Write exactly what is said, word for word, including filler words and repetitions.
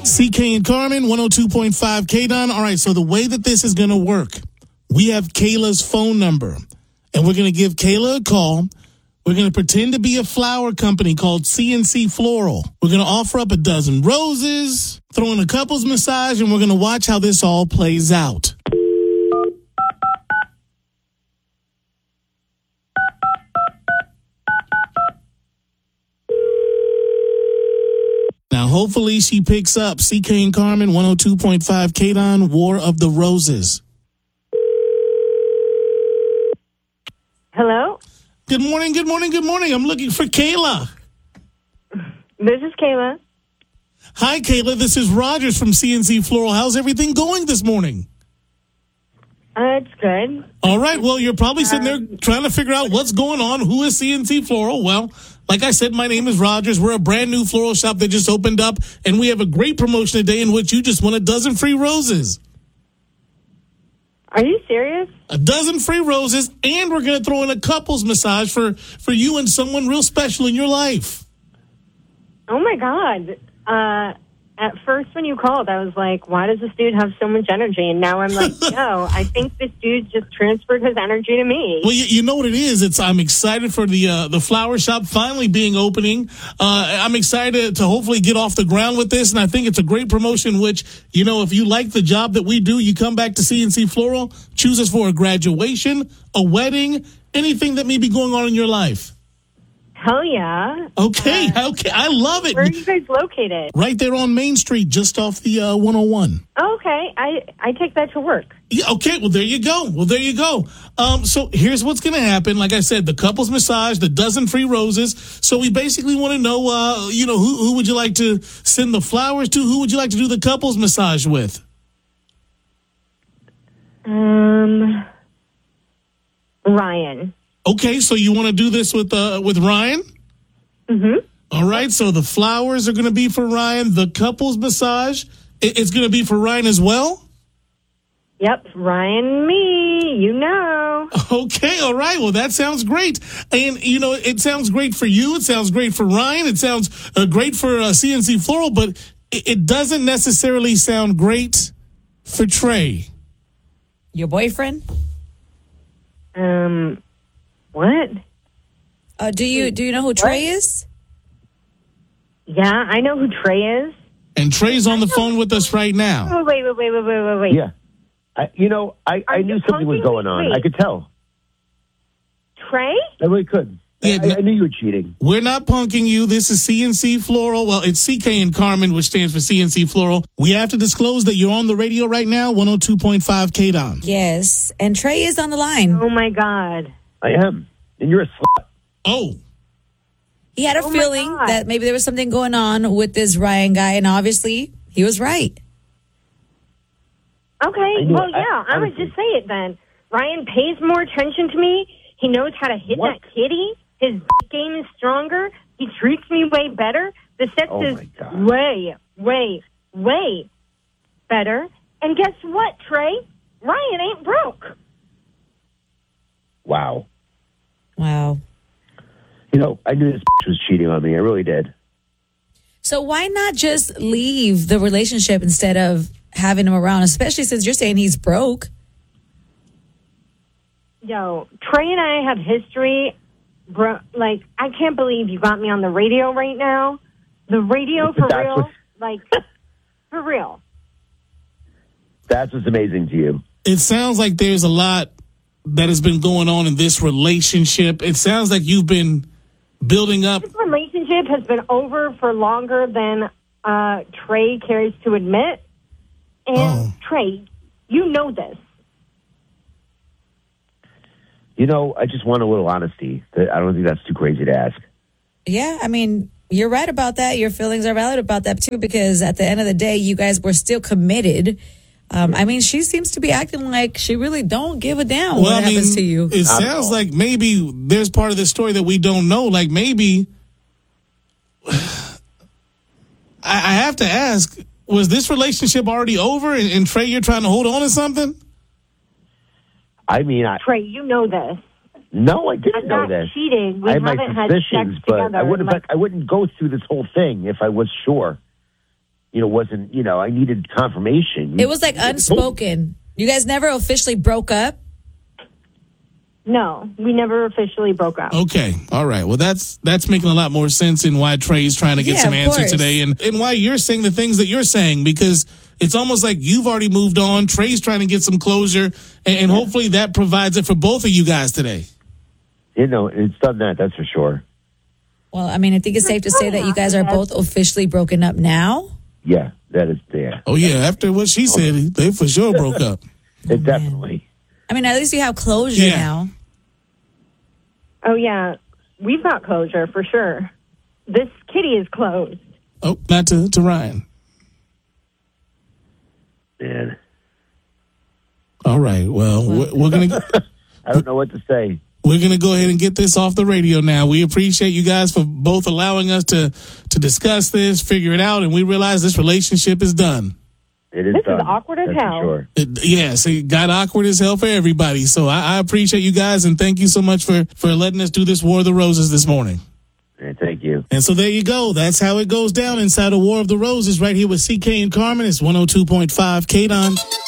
C K and Carmen, one oh two point five K D O N. All right, so the way that this is going to work, we have Kayla's phone number, and we're going to give Kayla a call. We're going to pretend to be a flower company called C N C Floral. We're going to offer up a dozen roses, throw in a couples massage, and we're going to watch how this all plays out. Now, hopefully she picks up. C K and Carmen, one oh two point five K D O N, War of the Roses. Hello? Good morning, good morning, good morning. I'm looking for Kayla. This is Kayla. Hi, Kayla. This is Rogers from C N C Floral. How's everything going this morning? Uh, it's good. All right. Well, you're probably sitting there trying to figure out what's going on. Who is C N C Floral? Well, like I said, my name is Rogers. We're a brand new floral shop that just opened up, and we have a great promotion today in which you just won a dozen free roses. Are you serious? A dozen free roses, and we're going to throw in a couples massage for, for you and someone real special in your life. Oh, my God. Uh, at first when you called, I was like, why does this dude have so much energy? And now I'm like, no, I think this dude just transferred his energy to me. Well, you, you know what it is? It's I'm excited for the uh, the flower shop finally being opening. Uh, I'm excited to hopefully get off the ground with this, and I think it's a great promotion, which, you know, if you like the job that we do, you come back to C N C Floral, choose us for a graduation, a wedding, anything that may be going on in your life. Hell yeah. Okay, Uh, okay. I love it. Where are you guys located? Right there on Main Street, just off the uh, one oh one. Okay, I, I take that to work. Yeah, okay, well, there you go. Well, there you go. Um, so here's what's going to happen. Like I said, the couples massage, the dozen free roses. So we basically want to know, uh, you know, who, who would you like to send the flowers to? Who would you like to do the couples massage with? Um, Ryan. Okay, so you want to do this with uh, with Ryan? Mm-hmm. All right, so the flowers are going to be for Ryan. The couples massage, it, it's going to be for Ryan as well? Yep, Ryan, me, you know. Okay, all right. Well, that sounds great. And, you know, it sounds great for you. It sounds great for Ryan. It sounds uh, great for uh, C N C Floral, but it, it doesn't necessarily sound great for Trey. Your boyfriend? Um, what? Uh, do you do you know who Trey is? Yeah, I know who Trey is. And Trey's on the phone with us right now. Oh, wait, wait, wait, wait, wait, wait, wait. Yeah. I, you know, I, I Are knew you something was punking going me? on. Wait. I could tell. Trey? I really could. Yeah, I, I knew you were cheating. We're not punking you. This is C N C Floral. Well, it's C K and Carmen, which stands for C N C Floral. We have to disclose that you're on the radio right now, one oh two point five K D O N. Yes, and Trey is on the line. Oh, my God. I am. And you're a slut. Oh. He had a Oh my feeling God. that maybe there was something going on with this Ryan guy, and obviously he was right. Okay, I knew well, it. I- yeah, I'm going to honestly. just say it then. Ryan pays more attention to me. He knows how to hit What? that kitty. His game is stronger. He treats me way better. The sex Oh, is my God. way, way, way better. And guess what, Trey? Ryan ain't broke. Wow. Wow. You know, I knew this bitch was cheating on me. I really did. So why not just leave the relationship instead of having him around, especially since you're saying he's broke? Yo, Trey and I have history. Bro, like, I can't believe you got me on the radio right now. The radio for That's real? what- Like, for real. That's what's amazing to you. It sounds like there's a lot that has been going on in this relationship. It sounds like you've been building up. This relationship has been over for longer than uh, Trey cares to admit. And Oh. Trey, you know this. You know, I just want a little honesty. I don't think that's too crazy to ask. Yeah, I mean, you're right about that. Your feelings are valid about that too, because at the end of the day, you guys were still committed. Um, I mean, she seems to be acting like she really don't give a damn what I happens mean, to you. It Not at sounds all. like maybe there's part of the story that we don't know. Like maybe I, I have to ask, was this relationship already over? And, and Trey, you're trying to hold on to something? I mean, I, Trey, you know this. no, I didn't I'm know not this. cheating. We I had my haven't had sex suspicions, but together. I wouldn't. Like, I wouldn't go through this whole thing if I was sure. you know, wasn't, you know, I needed confirmation. It was like unspoken. You guys never officially broke up? No, we never officially broke up. Okay. All right. Well, that's that's making a lot more sense in why Trey's trying to get Yeah, some of answer course. today, and, and why you're saying the things that you're saying, because it's almost like you've already moved on. Trey's trying to get some closure, and, and hopefully that provides it for both of you guys today. You know, it's done that, that's for sure. Well, I mean, I think it's safe to say that you guys are both officially broken up now. Yeah, that is there. Oh, yeah. After what she said, they for sure broke up. It definitely. I mean, at least you have closure Yeah. now. Oh, yeah. We've got closure for sure. This kitty is closed. Oh, not to, to Ryan. Man, All right. Well, we're, we're going to... I don't know what to say. We're going to go ahead and get this off the radio now. We appreciate you guys for both allowing us to, to discuss this, figure it out, and we realize this relationship is done. It is This is done. awkward as that's for hell. Sure. It, yes, it got awkward as hell for everybody. So I, I appreciate you guys, and thank you so much for, for letting us do this War of the Roses this morning. Hey, thank you. And so there you go. That's how it goes down inside a War of the Roses right here with C K and Carmen. It's one oh two point five K D O N.